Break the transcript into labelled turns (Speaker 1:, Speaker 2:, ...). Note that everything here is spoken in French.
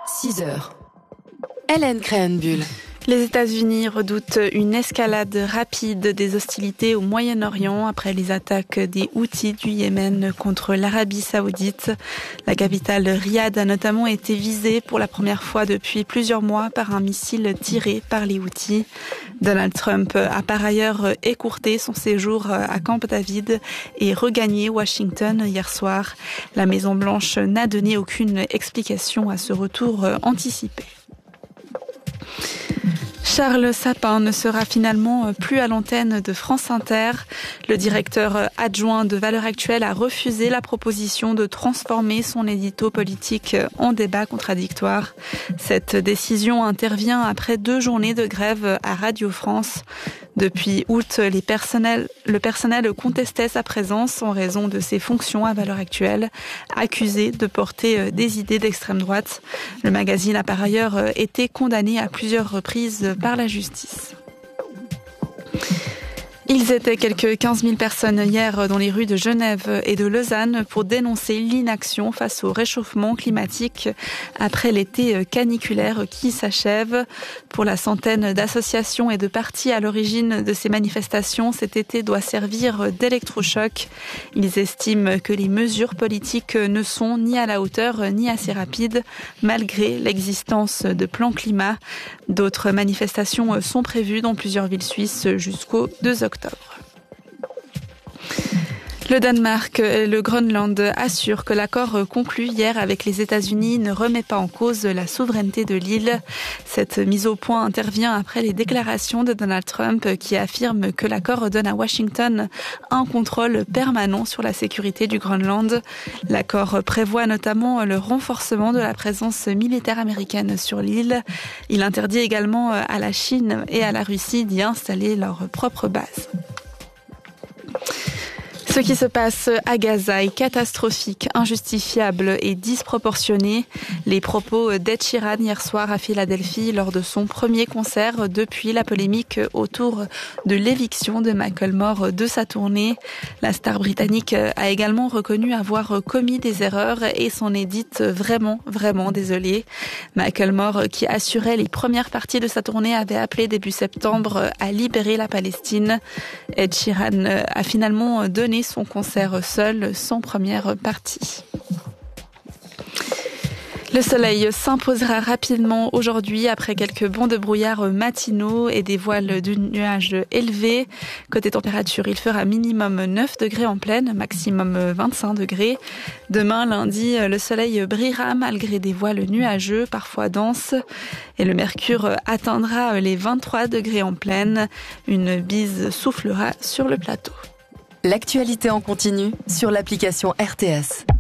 Speaker 1: 6 heures. Hélène Créhenbuhl.
Speaker 2: Les États-Unis redoutent une escalade rapide des hostilités au Moyen-Orient après les attaques des Houthis du Yémen contre l'Arabie Saoudite. La capitale Riyad a notamment été visée pour la première fois depuis plusieurs mois par un missile tiré par les Houthis. Donald Trump a par ailleurs écourté son séjour à Camp David et regagné Washington hier soir. La Maison-Blanche n'a donné aucune explication à ce retour anticipé. Charles Sapin ne sera finalement plus à l'antenne de France Inter. Le directeur adjoint de Valeurs Actuelles a refusé la proposition de transformer son édito politique en débat contradictoire. Cette décision intervient après 2 journées de grève à Radio France. Depuis août, le personnel contestait sa présence en raison de ses fonctions à Valeurs Actuelles, accusé de porter des idées d'extrême droite. Le magazine a par ailleurs été condamné à plusieurs reprises par la justice. Ils étaient quelques 15 000 personnes hier dans les rues de Genève et de Lausanne pour dénoncer l'inaction face au réchauffement climatique après l'été caniculaire qui s'achève. Pour la centaine d'associations et de partis à l'origine de ces manifestations, cet été doit servir d'électrochoc. Ils estiment que les mesures politiques ne sont ni à la hauteur ni assez rapides, malgré l'existence de plans climat. D'autres manifestations sont prévues dans plusieurs villes suisses jusqu'au 2 octobre. Le Danemark et le Groenland assurent que l'accord conclu hier avec les États-Unis ne remet pas en cause la souveraineté de l'île. Cette mise au point intervient après les déclarations de Donald Trump qui affirme que l'accord donne à Washington un contrôle permanent sur la sécurité du Groenland. L'accord prévoit notamment le renforcement de la présence militaire américaine sur l'île. Il interdit également à la Chine et à la Russie d'y installer leur propre base. Ce qui se passe à Gaza est catastrophique, injustifiable et disproportionné. Les propos d'Ed Sheeran hier soir à Philadelphie lors de son premier concert depuis la polémique autour de l'éviction de Macklemore de sa tournée. La star britannique a également reconnu avoir commis des erreurs et s'en est dite vraiment désolée. Macklemore, qui assurait les premières parties de sa tournée, avait appelé début septembre à libérer la Palestine. Ed Sheeran a finalement donné son concert seul, sans première partie. Le soleil s'imposera rapidement aujourd'hui après quelques bancs de brouillard matinaux et des voiles de nuages élevés. Côté température, il fera minimum 9 degrés en plaine, maximum 25 degrés. Demain, lundi, le soleil brillera malgré des voiles nuageux, parfois denses. Et le mercure atteindra les 23 degrés en plaine. Une bise soufflera sur le plateau.
Speaker 1: L'actualité en continu sur l'application RTS.